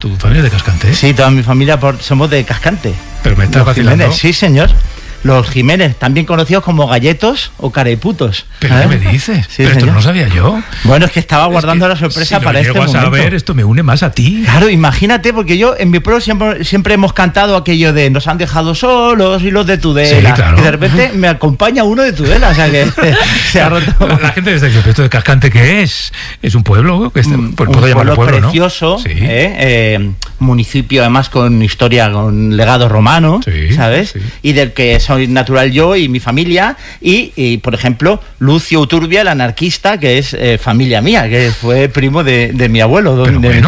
¿Tu familia es de Cascante? Sí, toda mi familia somos de Cascante. Pero me estás vacilando. Jiménez, sí, señor. Los Jiménez, también conocidos como galletos o careputos. ¿Pero qué me dices? Sí, pero esto señor. no lo sabía yo. Bueno, es que estaba guardando la sorpresa para este momento. Si lo llego a saber, esto me une más a ti. Claro, imagínate, porque yo en mi pueblo siempre hemos cantado aquello de nos han dejado solos y los de Tudela. Sí, claro. Y de repente me acompaña uno de Tudela, o sea que se ha roto. La gente desde dice, ¿esto de Cascante qué es? Es un pueblo, pues puedo llamarlo pueblo, precioso, ¿no? Sí. Municipio además con historia, con legado romano, sí, ¿sabes? Sí. Y del que soy natural yo y mi familia, y por ejemplo, Lucio Uturbia, el anarquista, que es familia mía, que fue primo de mi abuelo.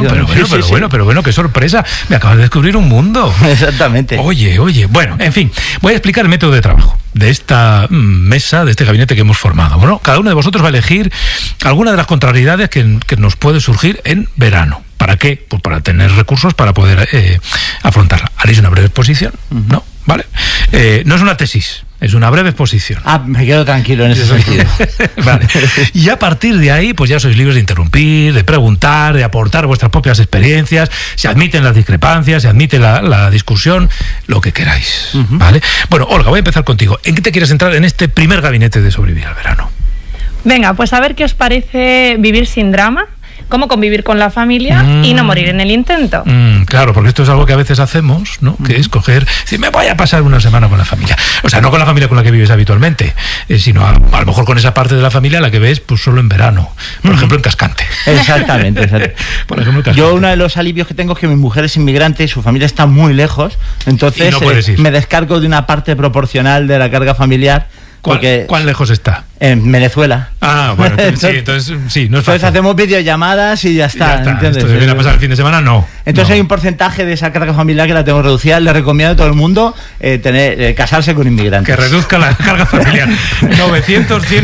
Pero bueno, qué sorpresa, me acabas de descubrir un mundo. Exactamente. Oye, bueno, en fin, voy a explicar el método de trabajo de esta mesa, de este gabinete que hemos formado. Bueno, cada uno de vosotros va a elegir alguna de las contrariedades que nos puede surgir en verano. ¿Para qué? Pues para tener recursos para poder afrontarla. Haréis una breve exposición, ¿no? ¿Vale? No es una tesis, es una breve exposición. Me quedo tranquilo en ese sentido. Vale. Y a partir de ahí, pues ya sois libres de interrumpir, de preguntar, de aportar vuestras propias experiencias, se admiten las discrepancias, se admite la discusión, lo que queráis, ¿vale? Bueno, Olga, voy a empezar contigo. ¿En qué te quieres entrar en este primer gabinete de sobrevivir al verano? Venga, pues a ver qué os parece vivir sin drama. Cómo convivir con la familia y no morir en el intento. Claro, porque esto es algo que a veces hacemos, ¿no? Que es coger, decir, me voy a pasar una semana con la familia. O sea, no con la familia con la que vives habitualmente, sino a lo mejor con esa parte de la familia a la que ves pues solo en verano. Por ejemplo, en Cascante. Exactamente. Por ejemplo, en Cascante. Yo uno de los alivios que tengo es que mi mujer es inmigrante y su familia está muy lejos, entonces no me descargo de una parte proporcional de la carga familiar. ¿Cuán lejos está? En Venezuela. Ah, bueno, entonces sí, no es fácil. Entonces hacemos videollamadas y ya está. ¿Entiendes? Entonces viene a pasar el fin de semana, no. Entonces no. Hay un porcentaje de esa carga familiar que la tengo reducida. Le recomiendo a todo el mundo casarse con inmigrantes. Que reduzca la carga familiar. 900, 100,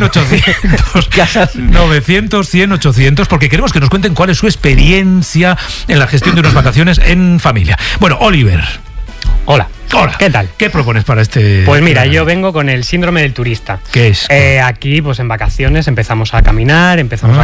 800. 900, 100, 800, porque queremos que nos cuenten cuál es su experiencia en la gestión de unas vacaciones en familia. Bueno, Oliver. Hola, ¿qué tal? ¿Qué propones para este...? Pues mira, yo vengo con el síndrome del turista. ¿Qué es? Aquí, pues en vacaciones empezamos a caminar,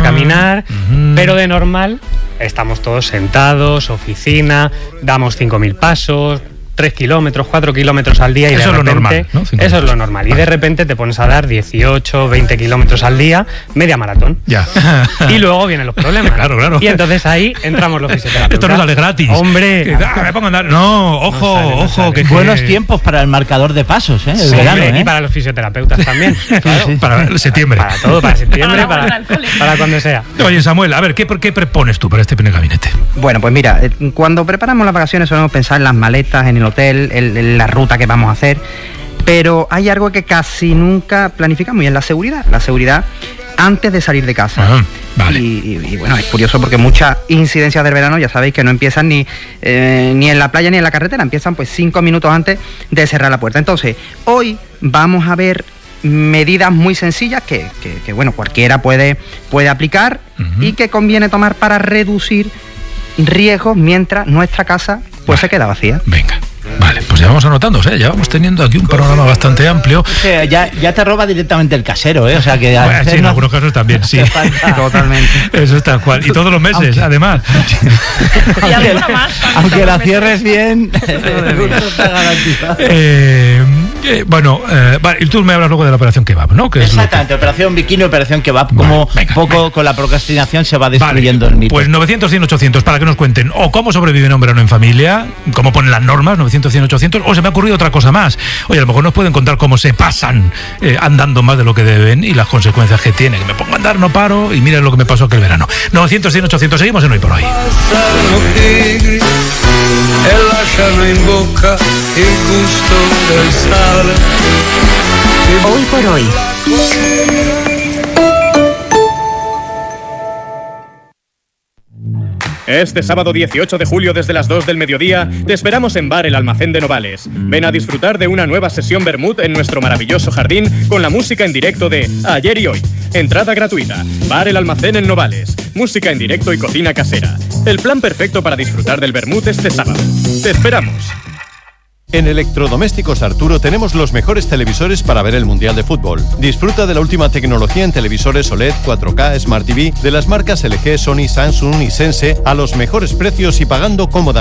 pero de normal estamos todos sentados, oficina, damos 5.000 pasos, 3 kilómetros, 4 kilómetros al día y eso de repente... es lo normal, ¿no? Eso es lo normal. Y de repente te pones a dar 18, 20 kilómetros al día, media maratón. Ya. Y luego vienen los problemas. Claro. Y entonces ahí entramos los fisioterapeutas. Esto no sale gratis. Hombre. Me pongo a andar. No, ojo, no sale. que buenos tiempos para el marcador de pasos, el sí, verano, y para los fisioterapeutas también. Claro. Sí. Para septiembre. Para todo, para septiembre, para cuando sea. Oye, Samuel, a ver, ¿qué propones tú para este primer gabinete? Bueno, pues mira, cuando preparamos las vacaciones solemos pensar en las maletas, en el hotel, en la ruta que vamos a hacer, pero hay algo que casi nunca planificamos y es la seguridad. La seguridad antes de salir de casa. Vale. Y bueno, es curioso porque muchas incidencias del verano ya sabéis que no empiezan ni en la playa ni en la carretera, empiezan pues 5 minutos antes de cerrar la puerta. Entonces, hoy vamos a ver medidas muy sencillas que bueno, cualquiera puede aplicar y que conviene tomar para reducir riesgos mientras nuestra casa pues se queda vacía. Venga. Vale, pues ya vamos anotando, ya vamos teniendo aquí un panorama bastante amplio. Ya te roba directamente el casero, o sea que... Bueno, sí, en algunos casos también, sí. Totalmente. Eso es tal cual. Y todos los meses, además. Aunque la cierres bien, está garantizado. Vale, y tú me hablas luego de la operación Kebab, ¿no? Exactamente, operación bikini, operación Kebab, como con la procrastinación se va destruyendo el mito. Pues 900, 100, 800, para que nos cuenten o cómo sobreviven a un verano en familia, cómo ponen las normas, 900, 100, 800, o se me ha ocurrido otra cosa más. Oye, a lo mejor nos pueden contar cómo se pasan andando más de lo que deben y las consecuencias que tiene. Que me pongo a andar, no paro y mira lo que me pasó aquel verano. 900, 100, 800, seguimos en Hoy por Hoy. Hoy por Hoy. Este sábado 18 de julio desde las 2 del mediodía te esperamos en Bar El Almacén de Novales. Ven a disfrutar de una nueva sesión vermut en nuestro maravilloso jardín con la música en directo de Ayer y Hoy. Entrada gratuita. Bar El Almacén en Novales. Música en directo y cocina casera. El plan perfecto para disfrutar del vermut este sábado. Te esperamos. En Electrodomésticos Arturo tenemos los mejores televisores para ver el Mundial de Fútbol. Disfruta de la última tecnología en televisores OLED, 4K, Smart TV de las marcas LG, Sony, Samsung y Sense a los mejores precios y pagando cómodamente.